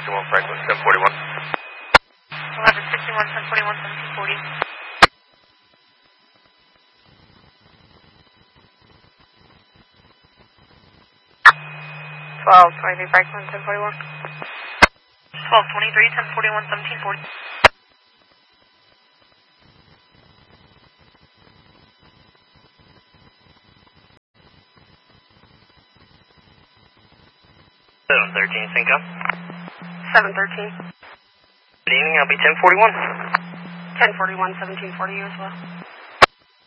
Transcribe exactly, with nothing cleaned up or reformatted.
sixty-one Franklin, ten forty-one. eleven sixty-one, ten forty-one, seventeen forty. twelve twenty-three Franklin, ten forty-one. twelve twenty-three, ten forty-one, seventeen forty. seven thirteen, Cinco. seven thirteen. Good evening, I'll be ten forty-one. ten forty-one, seventeen forty as well.